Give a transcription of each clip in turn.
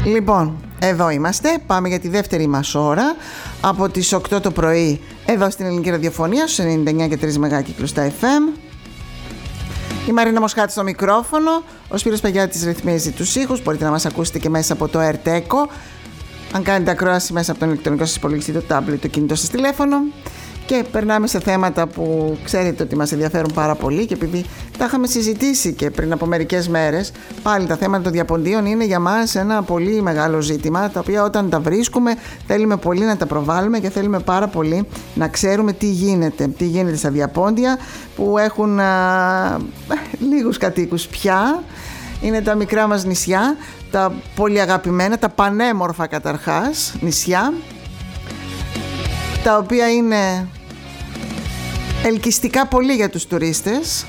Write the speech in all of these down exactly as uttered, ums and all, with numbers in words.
Λοιπόν, εδώ είμαστε, πάμε για τη δεύτερη μας ώρα από τις οκτώ το πρωί εδώ στην Ελληνική Ραδιοφωνία στους ενενήντα εννιά και τρία μεγάκυκλους στα εφ εμ. Η Μαρίνα Μοσχάτη στο μικρόφωνο, ο Σπύρος Παγιάτης ρυθμίζει τους ήχους. Μπορείτε να μας ακούσετε και μέσα από το AirTeco, αν κάνετε ακρόαση μέσα από τον ηλεκτρονικό σας υπολογιστή, το tablet, το κινητό σας τηλέφωνο. Και περνάμε σε θέματα που ξέρετε ότι μας ενδιαφέρουν πάρα πολύ, και επειδή τα είχαμε συζητήσει και πριν από μερικές μέρες, πάλι τα θέματα των διαποντίων είναι για μας ένα πολύ μεγάλο ζήτημα, τα οποία όταν τα βρίσκουμε θέλουμε πολύ να τα προβάλλουμε και θέλουμε πάρα πολύ να ξέρουμε τι γίνεται. Τι γίνεται στα διαπόντια που έχουν α, λίγους κατοίκους πια. Είναι τα μικρά μας νησιά, τα πολύ αγαπημένα, τα πανέμορφα καταρχάς νησιά, τα οποία είναι ελκυστικά πολύ για τους τουρίστες,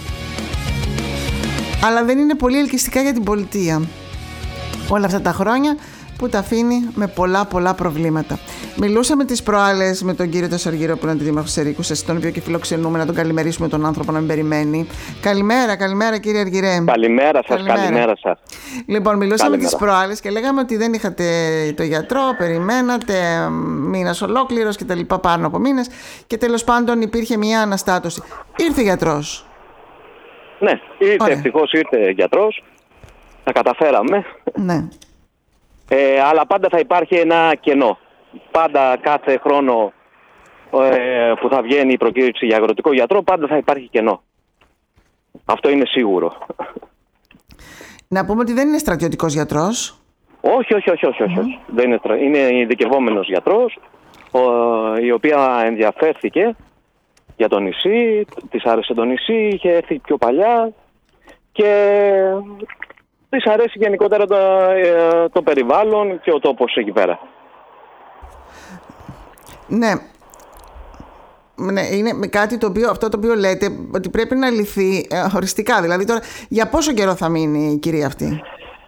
αλλά δεν είναι πολύ ελκυστικά για την πολιτεία όλα αυτά τα χρόνια που τα αφήνει με πολλά πολλά προβλήματα. Μιλούσαμε τις προάλλες με τον κύριο Τασαργύρο, που είναι αντιδήμαρχος της Ερίκουσας, τον οποίο και φιλοξενούμε, να τον καλημερίσουμε τον άνθρωπο να μην περιμένει. Καλημέρα, καλημέρα κύριε Αργυρέ. Καλημέρα σας, καλημέρα, καλημέρα σας. Λοιπόν, μιλούσαμε καλημέρα. τις προάλλες και λέγαμε ότι δεν είχατε το γιατρό, περιμένατε μήνας ολόκληρος και τα λοιπά, πάνω από μήνες, και τέλος πάντων υπήρχε μια αναστάτωση. Ήρθε γιατρός. Ναι, ήρθε, ευτυχώς ήρθε γιατρός, τα καταφέραμε. Ναι. Ε, αλλά πάντα θα υπάρχει ένα κενό. Πάντα κάθε χρόνο ε, που θα βγαίνει η προκήρυξη για αγροτικό γιατρό, πάντα θα υπάρχει κενό. Αυτό είναι σίγουρο. Να πούμε ότι δεν είναι στρατιωτικός γιατρός. Όχι, όχι, όχι, όχι, όχι. Mm-hmm. Δεν είναι, στρα... είναι ειδικευόμενος γιατρός, ο, η οποία ενδιαφέρθηκε για το νησί, της άρεσε το νησί, είχε έρθει πιο παλιά και της αρέσει γενικότερα το, το περιβάλλον και ο τόπος εκεί πέρα. Ναι. Ναι, είναι κάτι το οποίο, αυτό το οποίο λέτε, ότι πρέπει να λυθεί ε, χωριστικά. Δηλαδή τώρα, για πόσο καιρό θα μείνει η κυρία αυτή?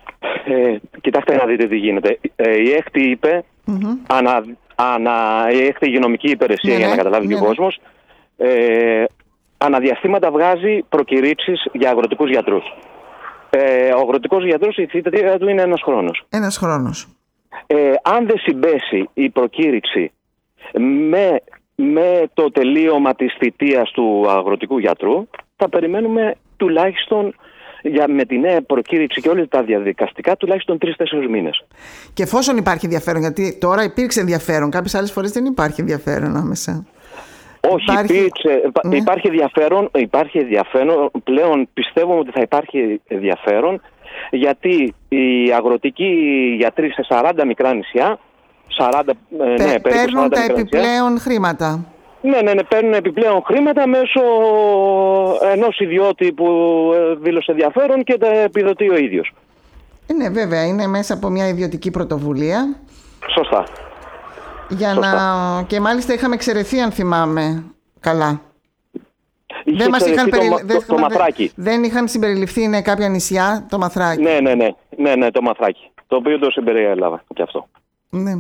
Ε, κοιτάξτε να δείτε τι γίνεται. Ε, η ΕΧΤΗ είπε, mm-hmm. ανα, ανα, η ΕΧΤΗ Υγειονομική Υπηρεσία, ναι, για να καταλάβει ναι, και ο κόσμος, ε, αναδιαστήματα βγάζει προκηρύξεις για αγροτικούς γιατρούς. Ε, ο αγροτικός γιατρός, η θητεία του είναι ένας χρόνος. Ένας χρόνος. Ε, αν δεν συμπέσει η προκήρυξη με, με το τελείωμα της θητείας του αγροτικού γιατρού, θα περιμένουμε τουλάχιστον, για, με τη νέα προκήρυξη και όλα τα διαδικαστικά, τουλάχιστον τρεις-τέσσερις μήνες. Και εφόσον υπάρχει ενδιαφέρον, γιατί τώρα υπήρξε ενδιαφέρον, κάποιες άλλες φορές δεν υπάρχει ενδιαφέρον άμεσα. Όχι, υπάρχει... Υπήρξε, ναι. υπάρχει, ενδιαφέρον, υπάρχει ενδιαφέρον, πλέον πιστεύω ότι θα υπάρχει ενδιαφέρον, γιατί οι αγροτικοί γιατροί σε σαράντα μικρά νησιά, σαράντα, Πε, ναι, παίρνουν τα επιπλέον νησιά, χρήματα. Ναι, ναι, ναι, παίρνουν επιπλέον χρήματα μέσω ενός ιδιώτη που δήλωσε ενδιαφέρον και τα επιδοτεί ο ίδιος. Ναι, βέβαια, είναι μέσα από μια ιδιωτική πρωτοβουλία. Σωστά. Για να... Και μάλιστα είχαμε εξαιρεθεί, αν θυμάμαι καλά. Δεν μας είχαν περι... το, το, το, το Μαθράκι. Δεν είχαν συμπεριληφθεί, είναι κάποια νησιά, το Μαθράκι. Ναι, ναι, ναι, ναι, ναι, το Μαθράκι. Το οποίο το συμπεριέλαβα και αυτό. Ναι.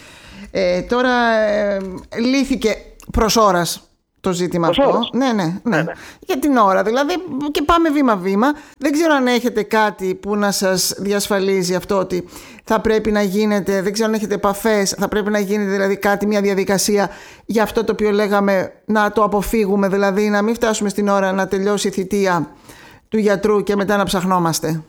Ε, τώρα ε, λύθηκε προς ώρας το ζήτημα προς αυτό. Ναι, ναι, ναι, ναι. ναι. Για την ώρα δηλαδή, και πάμε βήμα-βήμα. Δεν ξέρω αν έχετε κάτι που να σας διασφαλίζει αυτό, ότι θα πρέπει να γίνεται, δεν ξέρω αν έχετε επαφές, θα πρέπει να γίνεται δηλαδή κάτι, μια διαδικασία για αυτό το οποίο λέγαμε να το αποφύγουμε, δηλαδή να μην φτάσουμε στην ώρα να τελειώσει η θητεία του γιατρού και μετά να ψαχνόμαστε.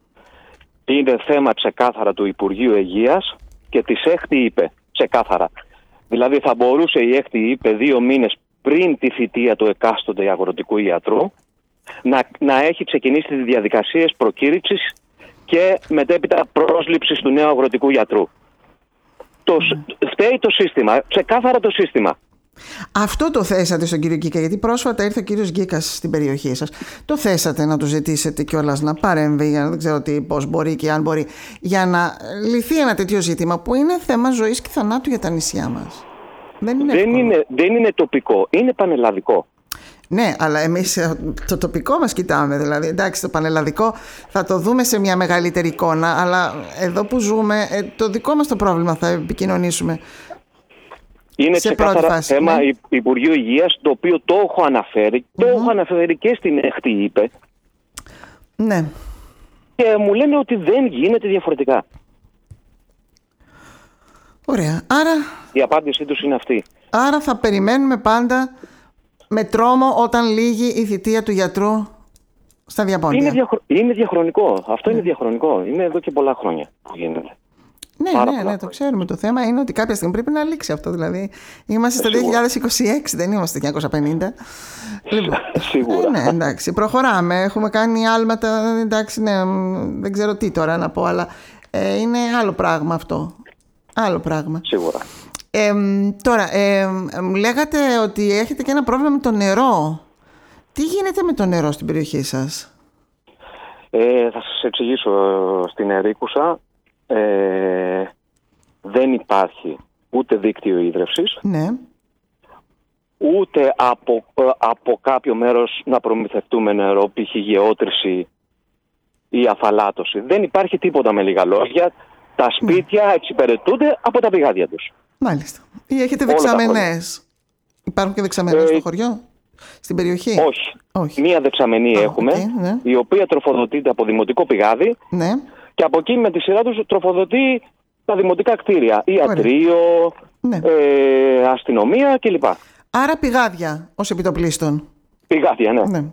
Είναι θέμα ξεκάθαρα του Υπουργείου Υγείας και της ΕΧΤΗ είπε ξεκάθαρα. Δηλαδή θα μπορούσε η ΕΧΤΗ, είπε, δύο μήνες πριν τη θητεία του εκάστοτε αγροτικού γιατρού να, να έχει ξεκινήσει τις διαδικασίες προκήρυξης και μετέπειτα πρόσληψης του νέου αγροτικού γιατρού. Το, mm. Φταίει το σύστημα, ξεκάθαρα το σύστημα. Αυτό το θέσατε στον κύριο Γκίκα, γιατί πρόσφατα ήρθε ο κύριος Γκίκας στην περιοχή σας. Το θέσατε να του ζητήσετε κιόλας να παρέμβει, για να δεν ξέρω τι, πώς μπορεί και αν μπορεί, για να λυθεί ένα τέτοιο ζήτημα που είναι θέμα ζωής και θανάτου για τα νησιά μας. Δεν είναι, δεν είναι, δεν είναι τοπικό, είναι πανελλαδικό. Ναι, αλλά εμείς το τοπικό μας κοιτάμε. Δηλαδή, εντάξει, το πανελλαδικό θα το δούμε σε μια μεγαλύτερη εικόνα, αλλά εδώ που ζούμε, το δικό μας το πρόβλημα θα επικοινωνήσουμε. Είναι ξεκάθαρα θέμα ναι. Υπουργείου Υγείας, το οποίο το έχω αναφέρει, mm-hmm. το έχω αναφέρει και στην ΕΧΤΗ, είπε. Ναι. Και μου λένε ότι δεν γίνεται διαφορετικά. Ωραία. Άρα... Η απάντησή τους είναι αυτή. Άρα θα περιμένουμε πάντα με τρόμο όταν λύγει η θητεία του γιατρού στα διαπόντια. Είναι, διαχρο... είναι διαχρονικό. Αυτό mm. είναι διαχρονικό. Είναι εδώ και πολλά χρόνια που γίνεται. Ναι, Πάρα ναι, ναι, το ξέρουμε. Το θέμα είναι ότι κάποια στιγμή πρέπει να λήξει αυτό. Δηλαδή, είμαστε στο δύο χιλιάδες είκοσι έξι, δεν είμαστε στο χίλια εννιακόσια πενήντα. Λοιπόν, σίγουρα. Ε, ναι, εντάξει, προχωράμε. Έχουμε κάνει άλματα. Εντάξει, ναι, δεν ξέρω τι τώρα να πω, αλλά ε, είναι άλλο πράγμα αυτό. Άλλο πράγμα. Σίγουρα. Ε, τώρα, ε, μου λέγατε ότι έχετε και ένα πρόβλημα με το νερό. Τι γίνεται με το νερό στην περιοχή σας? Ε, θα σας εξηγήσω. Στην Ερίκουσα ε, δεν υπάρχει ούτε δίκτυο ίδρευσης, ναι. ούτε από, από κάποιο μέρος να προμηθευτούμε νερό, π.χ. γεώτρηση ή αφαλάτωση. Δεν υπάρχει τίποτα, με λίγα λόγια. Τα σπίτια ναι. εξυπηρετούνται από τα πηγάδια τους. Μάλιστα. Ή έχετε δεξαμενές? Υπάρχουν και δεξαμενές ε, στο χωριό, στην περιοχή? Όχι. όχι. Μία δεξαμενή oh, έχουμε, okay, ναι. η οποία τροφοδοτείται από δημοτικό πηγάδι, ναι. και από εκεί με τη σειρά τους τροφοδοτεί τα δημοτικά κτίρια, ιατρείο, ναι. ε, αστυνομία κλπ. Άρα πηγάδια ως επιτοπλίστων. Πηγάδια, ναι. ναι.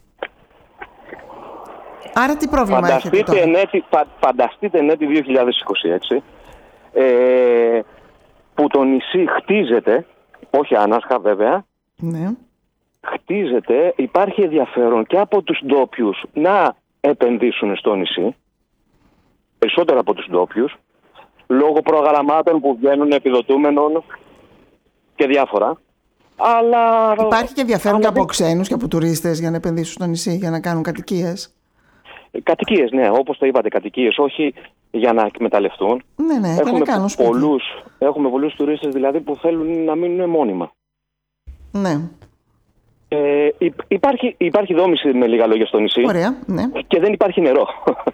Άρα τι πρόβλημα φανταστείτε έχετε τώρα? Ενέτη, φα, φανταστείτε ενέτη δύο χιλιάδες είκοσι έξι ε, που το νησί χτίζεται, όχι άνασχα βέβαια, ναι. χτίζεται, υπάρχει ενδιαφέρον και από τους ντόπιους να επενδύσουν στο νησί, περισσότερο από τους ντόπιους, λόγω προγραμμάτων που βγαίνουν επιδοτούμενων και διάφορα. Αλλά υπάρχει και ενδιαφέρον αλλά... και από ξένους και από τουρίστες για να επενδύσουν στο νησί, για να κάνουν κατοικίες. Κατοικίες, ναι, όπως το είπατε, κατοικίες, όχι για να εκμεταλλευτούν. Ναι, ναι, έχουμε για να κάνουν σπίτι. Πολλούς, έχουμε πολλούς τουρίστες δηλαδή που θέλουν να μείνουν μόνιμα. Ναι. Ε, υπάρχει, υπάρχει δόμηση, με λίγα λόγια, στο νησί. Ωραία, ναι. Και δεν υπάρχει νερό.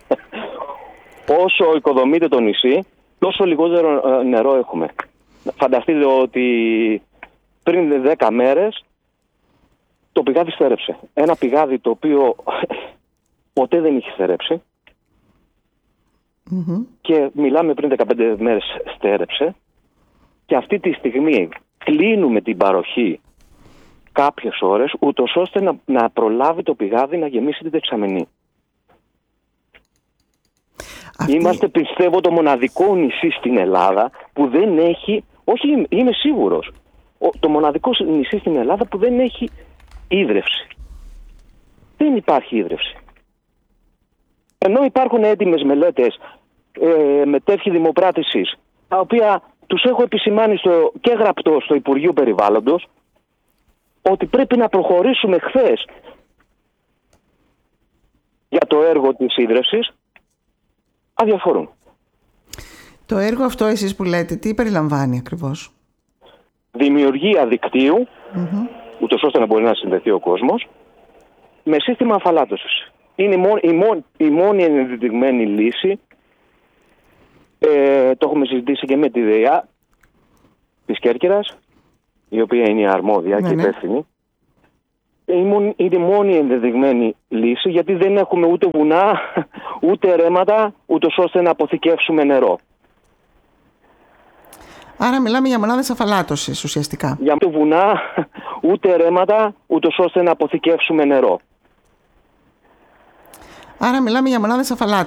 Όσο οικοδομείται το νησί, τόσο λιγότερο νερό έχουμε. Φανταστείτε ότι πριν δέκα μέρες το πηγάδι στέρεψε. Ένα πηγάδι το οποίο ποτέ δεν είχε στερέψει. Mm-hmm. Και μιλάμε πριν δεκαπέντε μέρες στέρεψε. Και αυτή τη στιγμή κλείνουμε την παροχή κάποιες ώρες, ούτως ώστε να, να προλάβει το πηγάδι να γεμίσει την δεξαμενή. Αυτή... Είμαστε, πιστεύω, το μοναδικό νησί στην Ελλάδα που δεν έχει, όχι είμαι σίγουρος, το μοναδικό νησί στην Ελλάδα που δεν έχει ίδρυυση. Δεν υπάρχει ίδρυυση. Ενώ υπάρχουν έτοιμες μελέτες ε, με τεύχη δημοπράτησης, τα οποία τους έχω επισημάνει στο, και γραπτό στο Υπουργείο Περιβάλλοντος, ότι πρέπει να προχωρήσουμε χθες για το έργο της ίδρυυσης, αδιαφορούν. Το έργο αυτό εσείς που λέτε, τι περιλαμβάνει ακριβώς? Δημιουργία δικτύου, mm-hmm. ούτως ώστε να μπορεί να συνδεθεί ο κόσμος, με σύστημα αφαλάτωσης. Είναι η μόνη, η μόνη, η μόνη ενδεδειγμένη λύση. Ε, το έχουμε συζητήσει και με τη ΔΕΙΑ της Κέρκυρας, η οποία είναι η αρμόδια, ναι, και υπεύθυνη. Είναι η μόνη ενδεδειγμένη λύση, γιατί δεν έχουμε ούτε βουνά, ούτε ρέματα, ούτως ώστε να αποθηκεύσουμε νερό. Άρα μιλάμε για μονάδες αφαλάτωσης ουσιαστικά. Για ούτε βουνά, ούτε ρέματα, ούτως ώστε να αποθηκεύσουμε νερό. Άρα μιλάμε για μονάδες αφαλάτωσης.